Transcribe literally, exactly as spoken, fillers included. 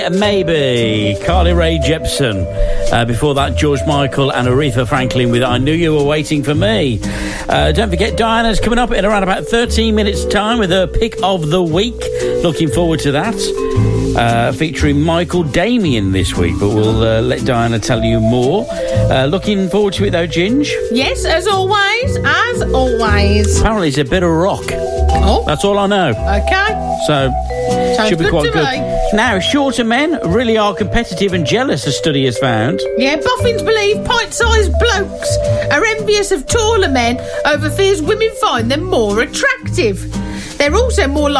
Maybe. Carly Rae Jepsen. Uh, before that, George Michael and Aretha Franklin with I Knew You Were Waiting for Me. Uh, don't forget, Diana's coming up in around about thirteen minutes' time with her pick of the week. Looking forward to that. Uh, featuring Michael Damian this week, but we'll uh, let Diana tell you more. Uh, looking forward to it, though, Ginge? Yes, as always, as always. Apparently it's a bit of rock. Oh. That's all I know. Okay. So, Sounds should be good quite to good. me. Now, shorter men really are competitive and jealous, a study has found. Yeah, boffins believe pint-sized blokes are envious of taller men over fears women find them more attractive. They're also more likely